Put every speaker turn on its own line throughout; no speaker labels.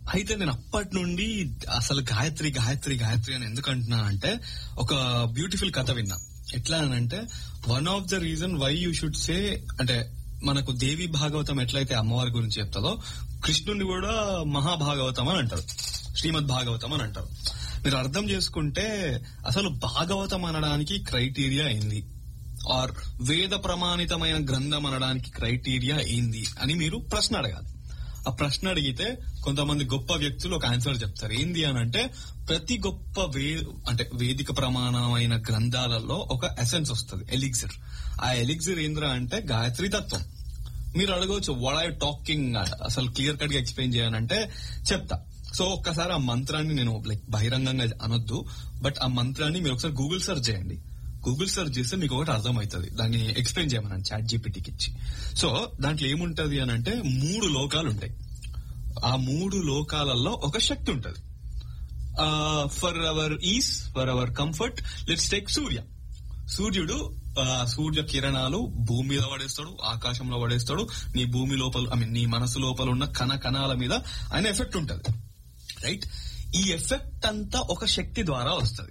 అయితే నేను అప్పటి నుండి అసలు గాయత్రి గాయత్రి గాయత్రి అని ఎందుకు అంటున్నానంటే ఒక బ్యూటిఫుల్ కథ విన్నా. ఎట్లా అనంటే one of the reason why you should say, అంటే మనకు దేవి భాగవతం ఎట్లయితే అమ్మవారి గురించి చెప్తుందో, కృష్ణుని కూడా మహాభాగవతం అని అంటారు, శ్రీమద్ భాగవతం అని అంటారు. మీరు అర్థం చేసుకుంటే అసలు భాగవతం అనడానికి క్రైటీరియా ఏంది, ఆర్ వేద ప్రమాణితమైన గ్రంథం అనడానికి క్రైటీరియా ఏంది అని మీరు ప్రశ్న అడగాలి. ఆ ప్రశ్న అడిగితే కొంతమంది గొప్ప వ్యక్తులు ఒక ఆన్సర్ చెప్తారు. ఏంది అని అంటే ప్రతి గొప్ప అంటే వేదిక ప్రమాణమైన గ్రంథాలలో ఒక ఎసెన్స్ వస్తుంది, ఎలిక్సిర్. ఆ ఎలిక్సిర్ ఏంద్రా అంటే గాయత్రి తత్వం. మీరు అడగవచ్చు వాట్ ఐ టాకింగ్, అసలు క్లియర్ కట్ గా ఎక్స్ప్లెయిన్ చేయాలంటే చెప్తా. సో ఒక్కసారి ఆ మంత్రాన్ని నేను లైక్ బహిరంగంగా అనొద్దు, బట్ ఆ మంత్రాన్ని మీరు ఒకసారి గూగుల్ సెర్చ్ చేయండి. గూగుల్ సెర్చ్ చేస్తే మీకు ఒకటి అర్థమవుతుంది, దాన్ని ఎక్స్ప్లెయిన్ చేయమని చాట్ జీపీటీకి ఇచ్చి. సో దాంట్లో ఏముంటది అని అంటే 3 లోకాలు ఉంటాయి. ఆ 3 లోకాలలో ఒక శక్తి ఉంటది. For hour is, for hour comfort, let's take సూర్య. సూర్యుడు సూర్య కిరణాలు భూమి మీద పడేస్తాడు, ఆకాశంలో పడేస్తాడు. నీ భూమి లోపల నీ మనసు లోపల ఉన్న కణాల మీద ఆయన ఎఫెక్ట్ ఉంటది, రైట్? ఈ ఎఫెక్ట్ అంతా ఒక శక్తి ద్వారా వస్తుంది.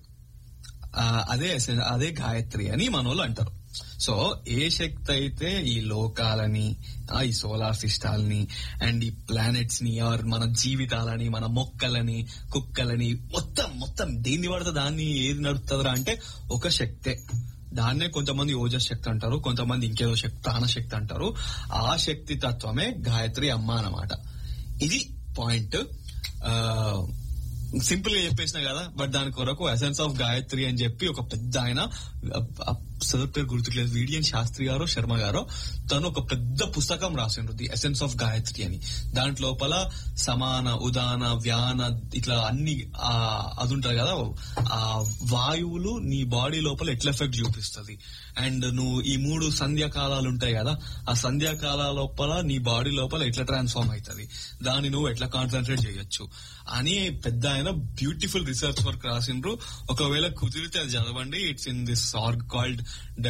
అదే గాయత్రి అని మనోళ్ళు అంటారు. సో ఏ శక్తి అయితే ఈ లోకాలని, ఈ సోలార్ సిస్టాల్ని అండ్ ఈ ప్లానెట్స్ ని, ఆర్ మన జీవితాలని, మన మొక్కలని, కుక్కలని, మొత్తం దేన్ని పడితే దాన్ని ఏది నడుపుతుందా అంటే ఒక శక్తే. దాన్నే కొంతమంది ఓజస్ శక్తి అంటారు, కొంతమంది ఇంకేదో శక్తి, ప్రాణశక్తి అంటారు. ఆ శక్తి తత్వమే గాయత్రి అమ్మ అన్నమాట. ఇది పాయింట్. సింపుల్ గా చెప్పేసిన కదా, బట్ దాని కొరకు ఎసెన్స్ ఆఫ్ గాయత్రి అని చెప్పి ఒక పెద్ద ఆయన, సార్ పేరు గుర్తులేదు, విడియన్ శాస్త్రి గారో శర్మ గారో, తను ఒక పెద్ద పుస్తకం రాసిండ్రు, ది ఎసెన్స్ ఆఫ్ గాయత్రి అని. దాంట్లోపల సమాన, ఉదాన, వ్యాన ఇట్లా అన్ని అది ఉంటది కదా, ఆ వాయువులు నీ బాడీ లోపల ఎట్లా ఎఫెక్ట్ చూపిస్తుంది, అండ్ నువ్వు ఈ 3 సంధ్యాకాలాలు ఉంటాయి కదా, ఆ సంధ్యాకాల లోపల నీ బాడీ లోపల ఎట్లా ట్రాన్స్ఫార్మ్ అవుతుంది, దాన్ని నువ్వు ఎట్లా కాన్సన్ట్రేట్ చేయొచ్చు అని పెద్ద ఆయన బ్యూటిఫుల్ రీసెర్చ్ వర్క్ రాసిండ్రు. ఒకవేళ కుదిరితే అది చదవండి. It's in this org called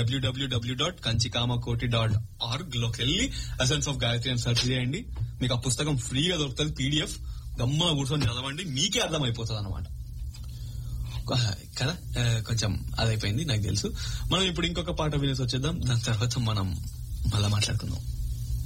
www.kanchikamakoti.org. లోకి వెళ్ళి ఎసెన్స్ ఆఫ్ గాయత్రి అని సెర్చ్ చేయండి. మీకు ఆ పుస్తకం ఫ్రీగా దొరుకుతుంది, PDF. గమ్మ కూర్చొని చదవండి, మీకే అర్థమైపోతుంది అనమాట కదా. కొంచెం అదైపోయింది నాకు తెలుసు. మనం ఇప్పుడు ఇంకొక పాట వినేసి వచ్చేద్దాం, దాని తర్వాత మనం మళ్ళా మాట్లాడుకుందాం.